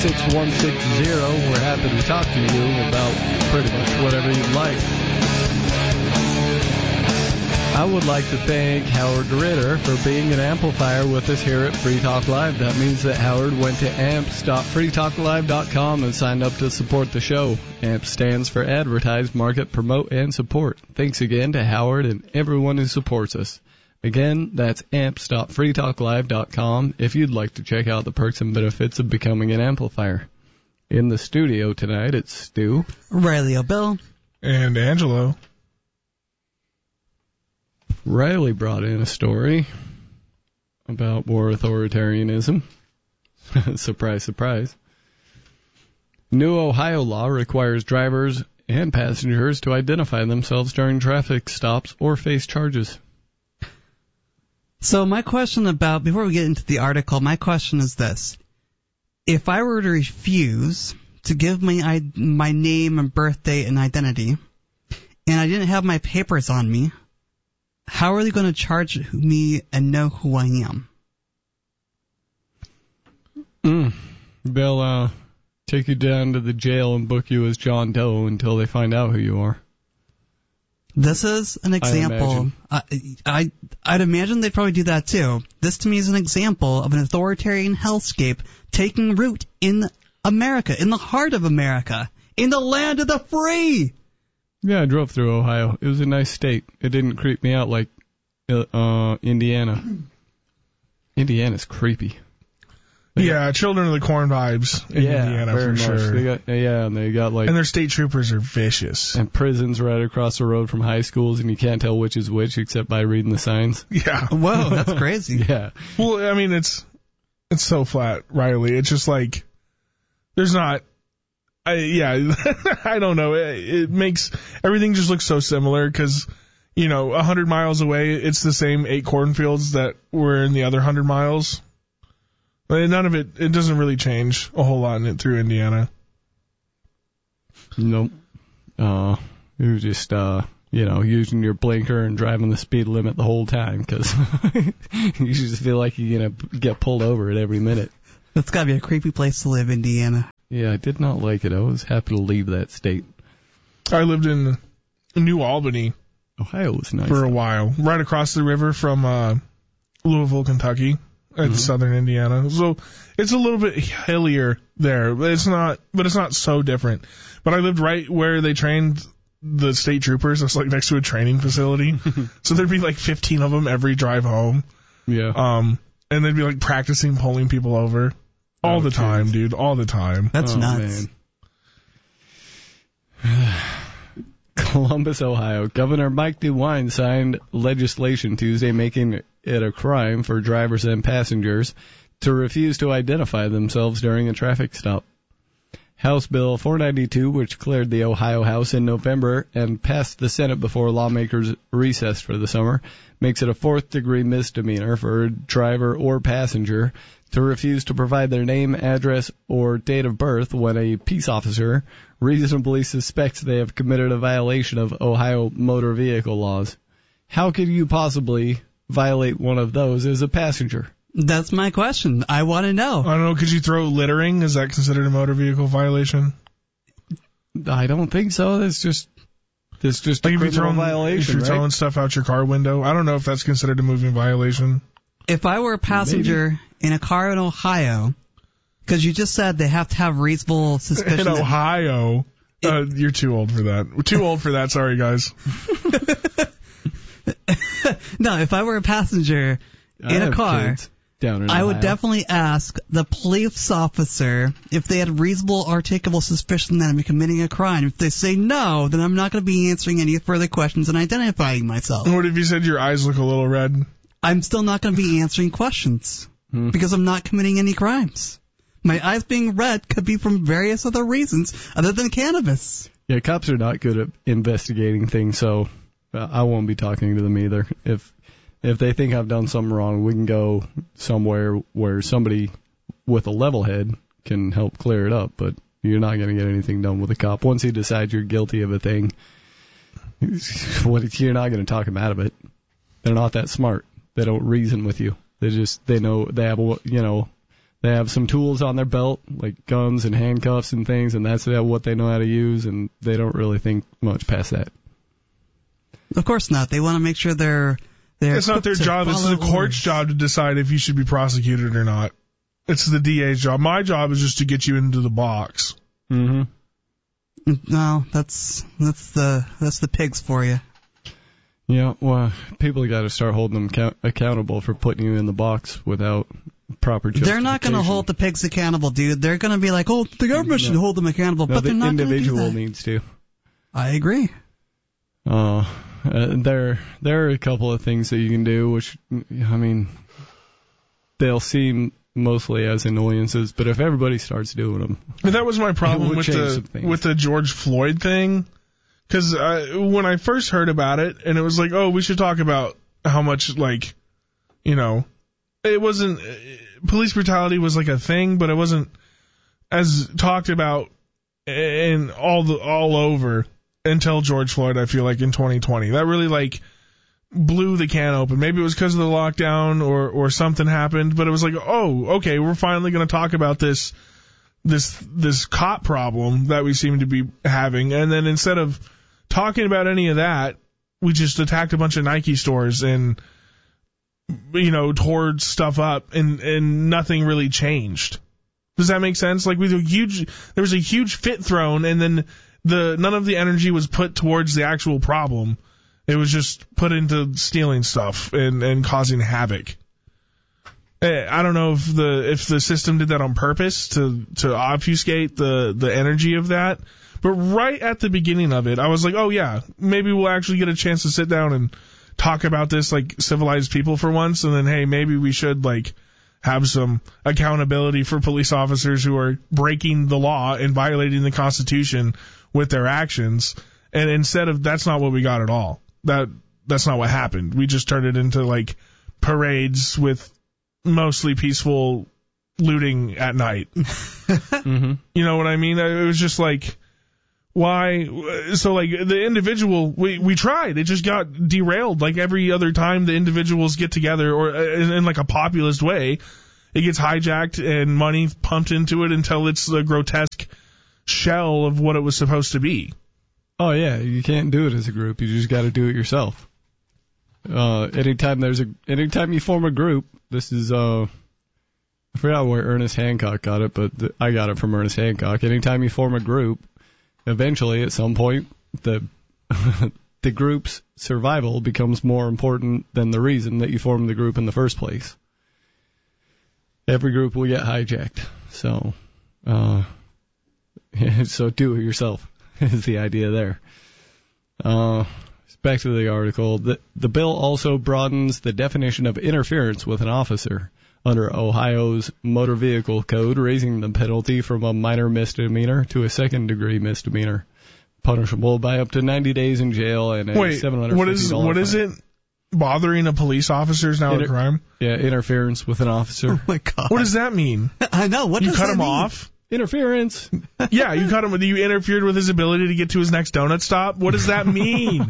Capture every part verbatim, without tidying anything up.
six one six zero. We're happy to talk to you about pretty much whatever you'd like. I would like to thank Howard Ritter for being an amplifier with us here at Free Talk Live. That means that Howard went to amps dot free talk live dot com and signed up to support the show. AMP stands for Advertise, Market, Promote, and Support. Thanks again to Howard and everyone who supports us. Again, that's amps dot free talk live dot com if you'd like to check out the perks and benefits of becoming an amplifier. In the studio tonight, it's Stu, Riley O'Bill, and Angelo. Riley brought in a story about war authoritarianism. Surprise, surprise. New Ohio law requires drivers and passengers to identify themselves during traffic stops or face charges. So my question about, before we get into the article, my question is this. If I were to refuse to give my my name and birth date and identity, and I didn't have my papers on me, how are they going to charge me and know who I am? Mm. They'll uh, take you down to the jail and book you as John Doe until they find out who you are. This is an example. I, I, I'd imagine they'd probably do that too. This to me is an example of an authoritarian hellscape taking root in America, in the heart of America, in the land of the free. Yeah, I drove through Ohio. It was a nice state. It didn't creep me out like uh, Indiana. Indiana's creepy. They yeah, got, Children of the Corn vibes in yeah, Indiana very for much. sure. They got, yeah, and they got like... And their state troopers are vicious. And prisons right across the road from high schools, and you can't tell which is which except by reading the signs. Yeah. Whoa, that's crazy. Yeah. Well, I mean, it's it's so flat, Riley. It's just like, there's not... I, yeah, I don't know. It, it makes everything just look so similar because, you know, a hundred miles away, it's the same eight cornfields that were in the other hundred miles. But none of it, it doesn't really change a whole lot in it through Indiana. Nope. Uh, you're just, uh, you know, using your blinker and driving the speed limit the whole time because you just feel like you're going to get pulled over at every minute. That's got to be a creepy place to live, Indiana. Yeah, I did not like it. I was happy to leave that state. I lived in New Albany. Ohio was nice. For a while. Right across the river from uh, Louisville, Kentucky, at mm-hmm. southern Indiana. So it's a little bit hillier there. But it's not but it's not so different. But I lived right where they trained the state troopers. It's like next to a training facility. So there'd be like fifteen of them every drive home. Yeah. Um, and they'd be like practicing pulling people over. All oh, the time, geez. dude. All the time. That's oh, nuts. Man. Columbus, Ohio. Governor Mike DeWine signed legislation Tuesday making it a crime for drivers and passengers to refuse to identify themselves during a traffic stop. House Bill four ninety-two, which cleared the Ohio House in November and passed the Senate before lawmakers recessed for the summer, makes it a fourth-degree misdemeanor for a driver or passenger to refuse to provide their name, address, or date of birth when a peace officer reasonably suspects they have committed a violation of Ohio motor vehicle laws. How could you possibly violate one of those as a passenger? That's my question. I want to know. I don't know. Could you throw littering? Is that considered a motor vehicle violation? I don't think so. That's just that's just like a if criminal you're throwing, violation, if you're right? throwing stuff out your car window. I don't know if that's considered a moving violation. If I were a passenger Maybe. in a car in Ohio, because you just said they have to have reasonable suspicion. In Ohio, it, uh, you're too old for that. We're too old for that. Sorry, guys. No, if I were a passenger I in a have car. kids. Down in I Ohio. would definitely ask the police officer if they had reasonable articulable suspicion that I'm committing a crime. If they say no, then I'm not going to be answering any further questions and identifying myself. What if you said your eyes look a little red? I'm still not going to be answering questions hmm. because I'm not committing any crimes. My eyes being red could be from various other reasons other than cannabis. Yeah, cops are not good at investigating things, so uh, I won't be talking to them either. If If they think I've done something wrong, we can go somewhere where somebody with a level head can help clear it up, but you're not going to get anything done with a cop. Once he decides you're guilty of a thing, you're not going to talk him out of it. They're not that smart. They don't reason with you. They just, they know, they have, you know, They have some tools on their belt, like guns and handcuffs and things, and that's what they know how to use, and they don't really think much past that. Of course not. They want to make sure they're... they're it's not their job. It's the court's orders. job to decide if you should be prosecuted or not. It's the D A's job. My job is just to get you into the box. Mm-hmm. No, that's that's the that's the pigs for you. Yeah, well, people got to start holding them count- accountable for putting you in the box without proper justification. They're not going to hold the pigs accountable, dude. They're going to be like, oh, the government no. should hold them accountable, no, but they're the not going to do that. The individual needs to. I agree. Uh, uh, there, there are a couple of things that you can do, which, I mean, they'll seem mostly as annoyances, but if everybody starts doing them, but that was my problem with the with the George Floyd thing, because when I first heard about it, and it was like, oh, we should talk about how much, like, you know, it wasn't police brutality was like a thing, but it wasn't as talked about and all the all over until George Floyd. I feel like in twenty twenty, that really like blew the can open. Maybe it was because of the lockdown or, or something happened, but it was like, oh, okay, we're finally going to talk about this, this, this cop problem that we seem to be having. And then instead of talking about any of that, we just attacked a bunch of Nike stores and, you know, tore stuff up and, and nothing really changed. Does that make sense? Like with a huge, there was a huge fit thrown and then the, none of the energy was put towards the actual problem. It was just put into stealing stuff and, and causing havoc. I don't know if the if the system did that on purpose to, to obfuscate the, the energy of that. But right at the beginning of it, I was like, oh, yeah, maybe we'll actually get a chance to sit down and talk about this like civilized people for once. And then, hey, maybe we should like have some accountability for police officers who are breaking the law and violating the Constitution with their actions. And instead of that's not what we got at all. That that's not what happened. We just turned it into like parades with mostly peaceful looting at night. Mm-hmm. You know what I mean? It was just like, why? So like the individual, we we tried. It just got derailed. Like every other time the individuals get together, or in, in like a populist way, it gets hijacked and money pumped into it until it's a grotesque shell of what it was supposed to be. Oh, yeah, you can't do it as a group. You just got to do it yourself. Uh, anytime there's a, anytime you form a group, this is, uh, I forgot where Ernest Hancock got it, but the, I got it from Ernest Hancock. Anytime you form a group, eventually, at some point, the, the group's survival becomes more important than the reason that you formed the group in the first place. Every group will get hijacked. So, uh, so do it yourself. Is the idea there. Uh, back to the article. The, the bill also broadens the definition of interference with an officer under Ohio's Motor Vehicle Code, raising the penalty from a minor misdemeanor to a second-degree misdemeanor, punishable by up to ninety days in jail and a Wait, seven hundred fifty dollars what is, what is it? Bothering a police officer is now Inter- a crime? Yeah, interference with an officer. Oh, my God. What does that mean? I know. What you does cut that him mean? off? Interference. Yeah, you cut him. You interfered with his ability to get to his next donut stop. What does that mean?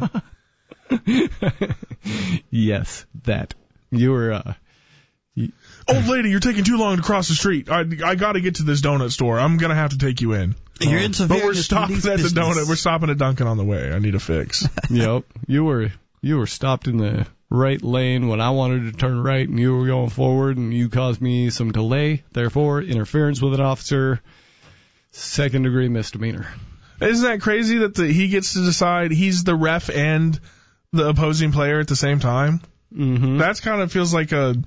Yes, that. You were, uh... You... Old lady, you're taking too long to cross the street. I, I gotta get to this donut store. I'm gonna have to take you in. You're in But we're stopping at the donut. We're stopping at Dunkin' on the way. I need a fix. Yep. You were, you were stopped in the right lane when I wanted to turn right and you were going forward and you caused me some delay. Therefore, interference with an officer, second degree misdemeanor. Isn't that crazy that the, he gets to decide he's the ref and the opposing player at the same time? Mm-hmm. That's kind of feels like a,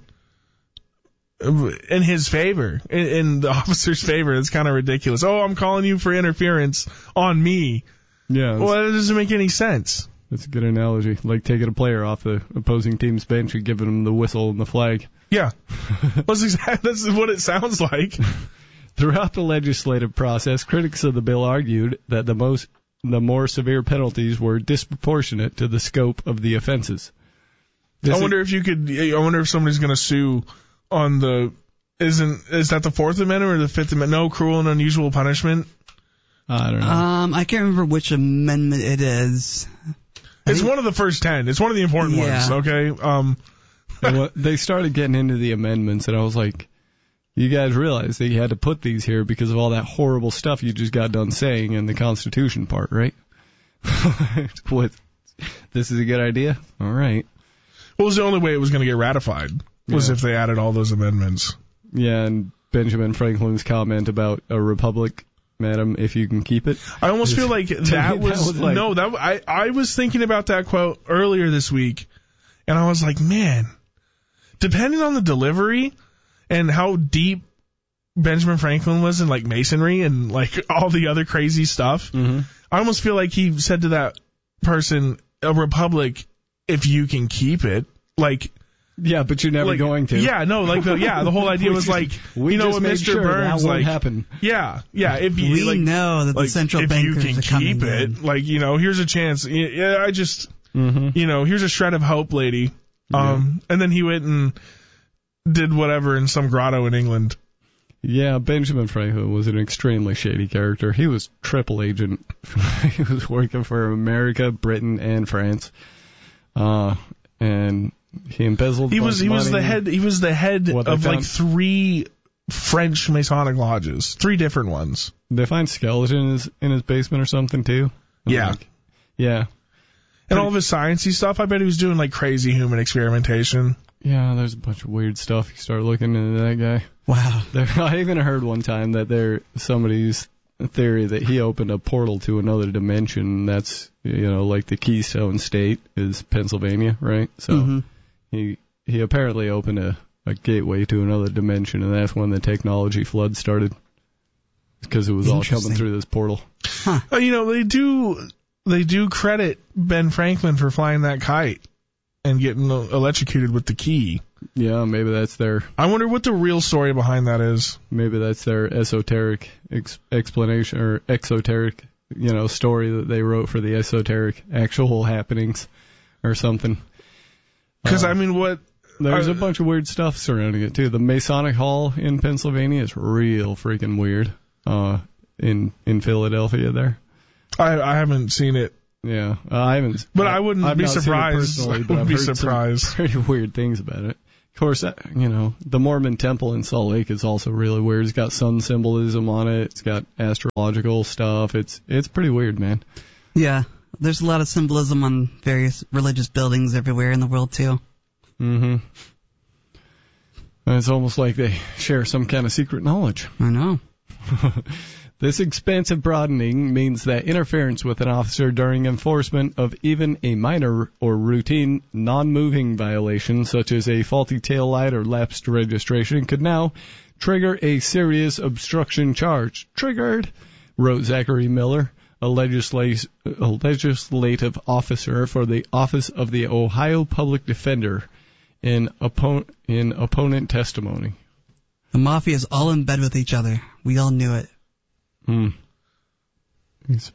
in his favor, in, in the officer's favor. It's kind of ridiculous. Oh, I'm calling you for interference on me. Yeah. Well, that doesn't make any sense. That's a good analogy. Like taking a player off the opposing team's bench and giving them the whistle and the flag. Yeah. That's exactly, that's what it sounds like. Throughout the legislative process, critics of the bill argued that the most, the more severe penalties were disproportionate to the scope of the offenses. This I wonder is, if you could, I wonder if somebody's going to sue on the, isn't, is that the Fourth Amendment or the Fifth Amendment? No cruel and unusual punishment? I don't know. Um, I can't remember which amendment it is. It's one of the first ten. It's one of the important yeah. ones, okay? Um, well, they started getting into the amendments, and I was like, You guys realize that you had to put these here because of all that horrible stuff you just got done saying in the Constitution part, right? What? This is a good idea? All right. What was the only way it was going to get ratified? Was Yeah. if they added all those amendments. Yeah, and Benjamin Franklin's comment about a republic, madam, if you can keep it. I almost feel like that that was, was like- no. That I I was thinking about that quote earlier this week, and I was like, man, depending on the delivery and how deep Benjamin Franklin was in like masonry and like all the other crazy stuff, Mm-hmm. I almost feel like he said to that person, a republic, if you can keep it, like. Yeah, but you're never Like, going to. Yeah, no, like the yeah, the whole idea We was just- like, we you know, just what made Mister sure that Burns won't like, happen. yeah, yeah, if you We like, know that the like, central if bankers you can are coming keep it, in. like you know, here's a chance. Yeah, yeah, I just, Mm-hmm. you know, here's a shred of hope, lady. Um, and then he went and did whatever in some grotto in England. Yeah, Benjamin Franklin was an extremely shady character. He was triple agent. He was working for America, Britain, and France. Uh, and he embezzled. He a was bunch he of was the money. head he was the head What they of like found- three French Masonic lodges, three different ones. Did they find skeleton in his, in his basement or something too? I'm Yeah. like, yeah. And all of his sciencey stuff, I bet he was doing like crazy human experimentation. Yeah, there's a bunch of weird stuff. You start looking into that guy. Wow. There, I even heard one time that there somebody's theory that he opened a portal to another dimension. That's, you know, like the Keystone State is Pennsylvania, right? So Mhm. he he apparently opened a, a gateway to another dimension, and that's when the technology flood started, because it was all coming Interesting. through this portal. Uh, you know, they do they do credit Ben Franklin for flying that kite and getting electrocuted with the key. Yeah, maybe that's their I wonder what the real story behind that is. maybe that's their esoteric ex- explanation or exoteric, you know, story that they wrote for the esoteric actual happenings or something. Because Uh, I mean, what? There's uh, a bunch of weird stuff surrounding it too. The Masonic Hall in Pennsylvania is real freaking weird. Uh, in in Philadelphia there. I I haven't seen it, Yeah, uh, I haven't. but I wouldn't I've be not seen it surprised. personally, I but wouldn't I've be heard some surprised. pretty weird things about it. Of course, uh, you know, the Mormon Temple in Salt Lake is also really weird. It's got sun symbolism on it. It's got astrological stuff. It's it's pretty weird, man. Yeah. There's a lot of symbolism on various religious buildings everywhere in the world, too. Mm-hmm. And it's almost like they share some kind of secret knowledge. I know. This expansive broadening means that interference with an officer during enforcement of even a minor or routine non-moving violation, such as a faulty tail light or lapsed registration, could now trigger a serious obstruction charge. Triggered, wrote Zachary Miller, a, legislat- a legislative officer for the Office of the Ohio Public Defender, in, oppo- in opponent testimony. The mafia is all in bed with each other. We all knew it. Hmm. He's-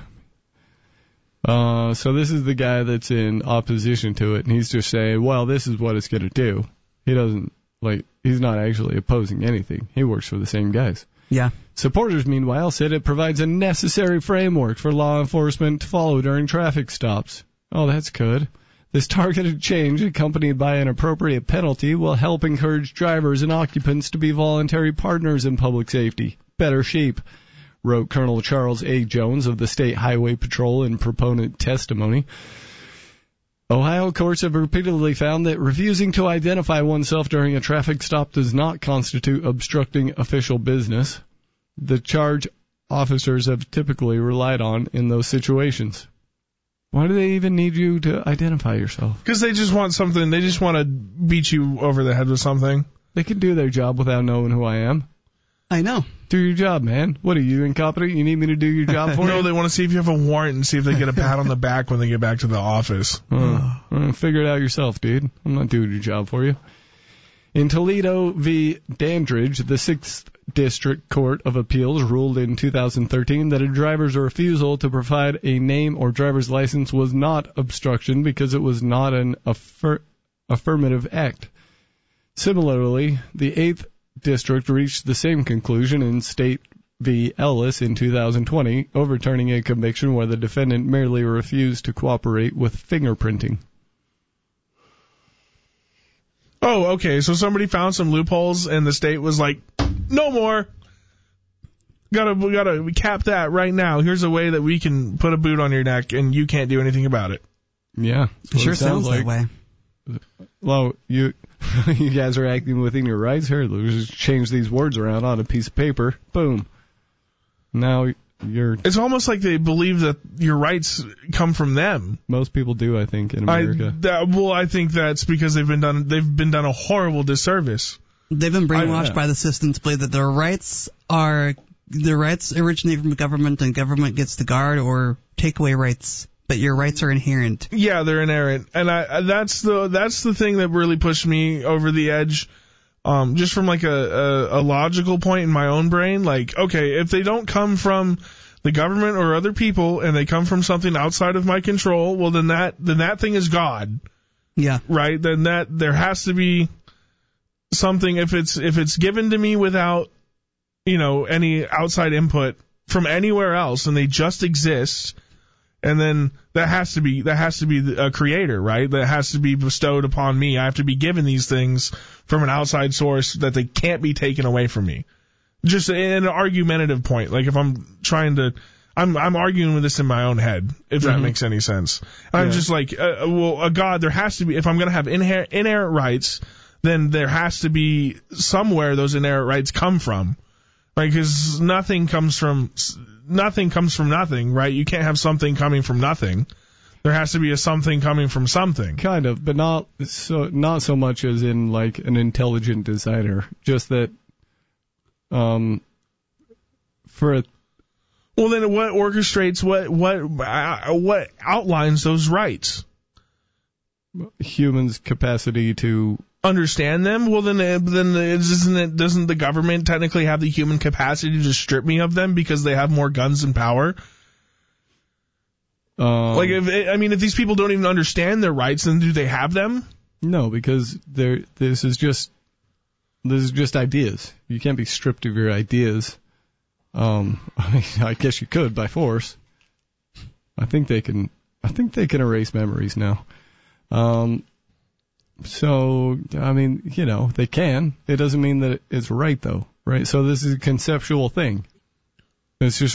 Uh, so this is the guy that's in opposition to it, and he's just saying, well, this is what it's going to do. He doesn't, like, he's not actually opposing anything. He works for the same guys. Yeah. Supporters, meanwhile, said it provides a necessary framework for law enforcement to follow during traffic stops. Oh, that's good. This targeted change, accompanied by an appropriate penalty, will help encourage drivers and occupants to be voluntary partners in public safety. Better sheep, wrote Colonel Charles A. Jones of the State Highway Patrol in proponent testimony. Ohio courts have repeatedly found that refusing to identify oneself during a traffic stop does not constitute obstructing official business. The charge officers have typically relied on in those situations. Why do they even need you to identify yourself? Because they just want something. They just want to beat you over the head with something. They can do their job without knowing who I am. I know. Do your job, man. What are you, incompetent? You need me to do your job for No, you? they want to see if you have a warrant and see if they get a pat on the back when they get back to the office. Uh, uh, figure it out yourself, dude. I'm not doing your job for you. In Toledo v. Dandridge, the sixth District Court of Appeals ruled in two thousand thirteen that a driver's refusal to provide a name or driver's license was not obstruction because it was not an affir- affirmative act. Similarly, the eighth District reached the same conclusion in State v. Ellis in two thousand twenty, overturning a conviction where the defendant merely refused to cooperate with fingerprinting. Oh, okay. So somebody found some loopholes and the state was like, no more. Gotta, we gotta cap that right now. Here's a way that we can put a boot on your neck and you can't do anything about it. Yeah. It sure it sounds, sounds like. that way. Well, you you guys are acting within your rights here. Let's just change these words around on a piece of paper. Boom. Now you're... It's almost like they believe that your rights come from them. Most people do, I think, in America. I, that, well, I think that's because they've been done they've been done a horrible disservice. They've been brainwashed I, yeah. by the system to believe that their rights are their rights originate from the government, and government gets to guard or take away rights. But your rights are inherent. Yeah, they're inherent, and I that's the that's the thing that really pushed me over the edge. Um, just from like a, a, a logical point in my own brain, like, okay, if they don't come from the government or other people, and they come from something outside of my control, well, then that then that thing is God. Yeah. Right. Then that there has to be something. If it's if it's given to me without, you know, any outside input from anywhere else, and they just exist. And then that has to be that has to be a creator, right? That has to be bestowed upon me. I have to be given these things from an outside source that they can't be taken away from me. Just in an argumentative point, like if I'm trying to, I'm I'm arguing with this in my own head, if that mm-hmm. makes any sense. And yeah. I'm just like, uh, well, a God, there has to be. If I'm going to have inherent, inherent rights, then there has to be somewhere those inherent rights come from, right? Because nothing comes from. Nothing comes from nothing, right? You can't have something coming from nothing. There has to be a something coming from something. Kind of, but not so not so much as in like an intelligent designer. Just that, um, for a well, then what orchestrates what what uh, what outlines those rights? Humans' capacity to understand them. Well, then, then isn't it? Doesn't the government technically have the human capacity to strip me of them because they have more guns and power? Um, like, if I mean, if these people don't even understand their rights, then do they have them? No, because they're. This is just. This is just ideas. You can't be stripped of your ideas. Um, I mean, I guess you could by force. I think they can. I think they can erase memories now. Um. So, I mean, you know, they can. It doesn't mean that it's right, though, right? So this is a conceptual thing. It's just